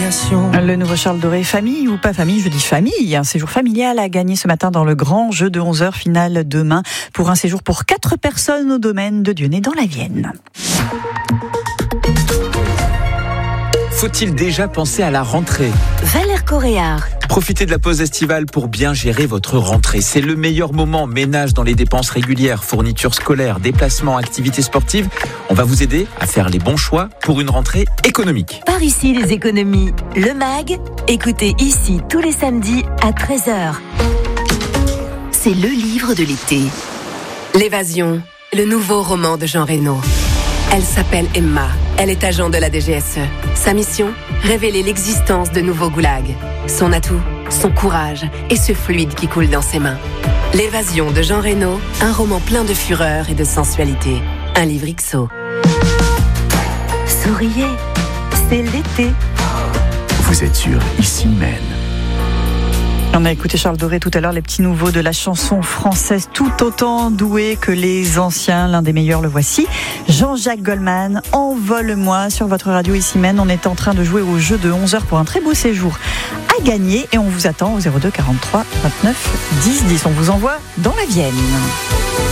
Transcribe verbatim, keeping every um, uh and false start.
destination. Le nouveau Charles Doré, famille ou pas famille, je dis famille. Un séjour familial a gagné ce matin dans le grand jeu de onze heures, finale demain, pour un séjour pour quatre personnes au domaine de Dieunay dans la Vienne. Faut-il déjà penser à la rentrée ? Valère Coréard. Profitez de la pause estivale pour bien gérer votre rentrée. C'est le meilleur moment. Ménage dans les dépenses régulières, fournitures scolaires, déplacements, activités sportives. On va vous aider à faire les bons choix pour une rentrée économique. Par ici, les économies. Le MAG, écoutez ici tous les samedis à treize heures. C'est le livre de l'été. L'évasion, le nouveau roman de Jean Reno. Elle s'appelle Emma. Elle est agent de la D G S E. Sa mission ? Révéler l'existence de nouveaux goulags. Son atout ? Son courage et ce fluide qui coule dans ses mains. L'évasion de Jean Reno, un roman plein de fureur et de sensualité. Un livre X O. Souriez, c'est l'été. Vous êtes sur Ici Même. On a écouté Charles Doré tout à l'heure, les petits nouveaux de la chanson française, tout autant doués que les anciens. L'un des meilleurs, le voici. Jean-Jacques Goldman, Envole-moi sur votre radio Ici Même. On est en train de jouer au jeu de onze heures pour un très beau séjour à gagner. Et on vous attend au zéro deux quarante-trois vingt-neuf dix dix. On vous envoie dans la Vienne.